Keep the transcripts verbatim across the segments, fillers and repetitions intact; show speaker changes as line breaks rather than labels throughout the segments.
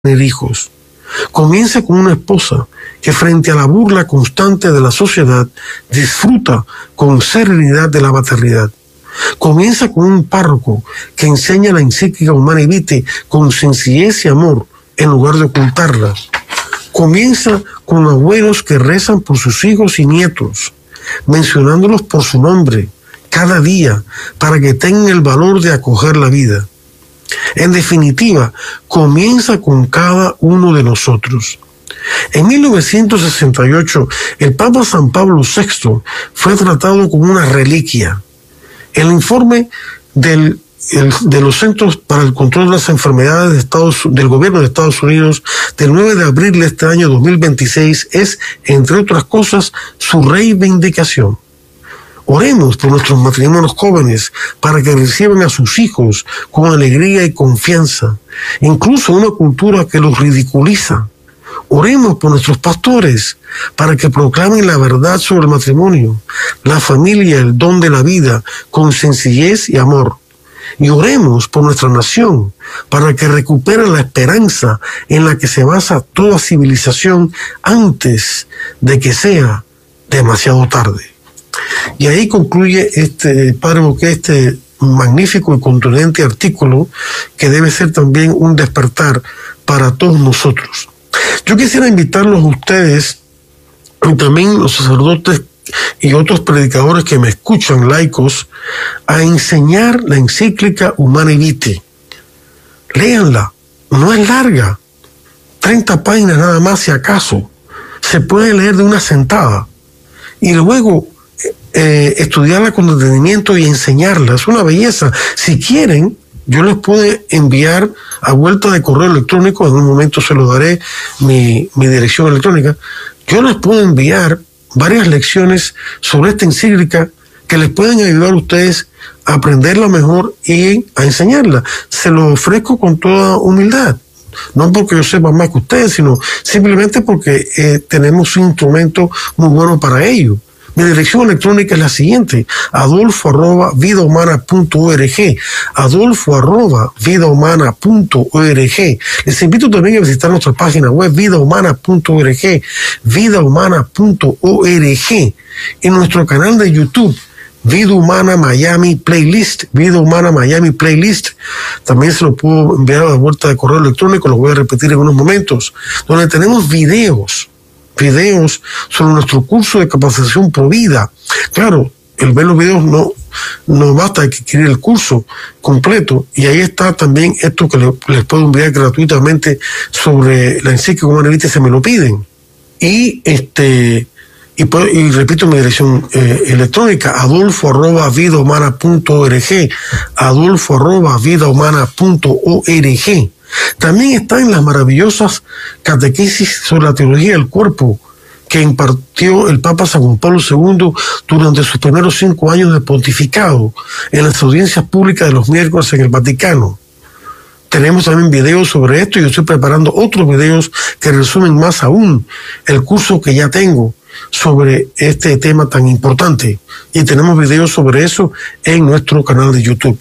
tener hijos. Comienza con una esposa que frente a la burla constante de la sociedad disfruta con serenidad de la maternidad. Comienza con un párroco que enseña la encíclica Humanae Vitae con sencillez y amor en lugar de ocultarla. Comienza con abuelos que rezan por sus hijos y nietos, mencionándolos por su nombre cada día para que tengan el valor de acoger la vida. En definitiva, comienza con cada uno de nosotros. En mil novecientos sesenta y ocho, el Papa San Pablo sexto fue tratado como una reliquia. El informe del, el, de los Centros para el Control de las Enfermedades de Estados, del Gobierno de Estados Unidos del nueve de abril de este año dos mil veintiséis es, entre otras cosas, su reivindicación. Oremos por nuestros matrimonios jóvenes para que reciban a sus hijos con alegría y confianza, incluso en una cultura que los ridiculiza. Oremos por nuestros pastores para que proclamen la verdad sobre el matrimonio, la familia, el don de la vida, con sencillez y amor. Y oremos por nuestra nación para que recupere la esperanza en la que se basa toda civilización antes de que sea demasiado tarde. Y ahí concluye este Padre Bouquet este magnífico y contundente artículo que debe ser también un despertar para todos nosotros. Yo quisiera invitarlos a ustedes y también los sacerdotes y otros predicadores que me escuchan, laicos, a enseñar la encíclica Humanae Vitae. Léanla, no es larga, treinta páginas nada más si acaso. Se puede leer de una sentada y luego eh, estudiarla con detenimiento y enseñarla. Es una belleza. Si quieren, yo les puedo enviar a vuelta de correo electrónico, en un momento se lo daré mi, mi dirección electrónica, yo les puedo enviar varias lecciones sobre esta encíclica que les pueden ayudar a ustedes a aprenderla mejor y a enseñarla. Se lo ofrezco con toda humildad, no porque yo sepa más que ustedes, sino simplemente porque eh, tenemos un instrumento muy bueno para ello. Mi dirección electrónica es la siguiente: adolfo arroba vidahumana punto org, adolfo arroba vidahumana punto org. Les invito también a visitar nuestra página web vidahumana punto org, vidahumana punto org, en nuestro canal de YouTube Vida Humana Miami Playlist, Vida Humana Miami Playlist. También se lo puedo enviar a la vuelta de correo electrónico, lo voy a repetir en unos momentos, donde tenemos videos videos sobre nuestro curso de capacitación pro vida. Claro, el ver los videos no, no basta, hay que adquirir el curso completo, y ahí está también esto que le, les puedo enviar gratuitamente sobre la encíclica Humanae Vitae, se me lo piden. Y este y, y repito mi dirección eh, electrónica, adolfo arroba vidahumana punto org, adolfo arroba vidahumana punto org. También está en las maravillosas catequesis sobre la teología del cuerpo que impartió el Papa San Juan Pablo segundo durante sus primeros cinco años de pontificado en las audiencias públicas de los miércoles en el Vaticano. Tenemos también videos sobre esto y yo estoy preparando otros videos que resumen más aún el curso que ya tengo sobre este tema tan importante. Y tenemos videos sobre eso en nuestro canal de YouTube,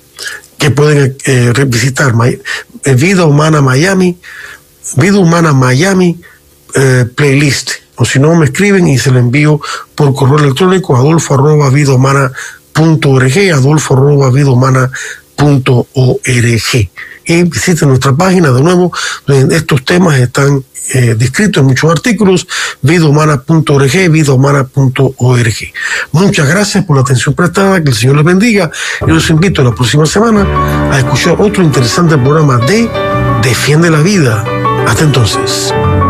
que pueden eh, visitar eh, Vida Humana Miami, Vida Humana Miami eh, Playlist. O si no, me escriben y se lo envío por correo electrónico, adolfo arroba vidahumana punto org, adolfo arroba vidahumana punto org. Y visiten nuestra página de nuevo, donde estos temas están eh, descritos en muchos artículos, vidahumana punto org, vidahumana punto org. Muchas gracias por la atención prestada, que el Señor les bendiga, y los invito la próxima semana a escuchar otro interesante programa de Defiende la Vida. Hasta entonces.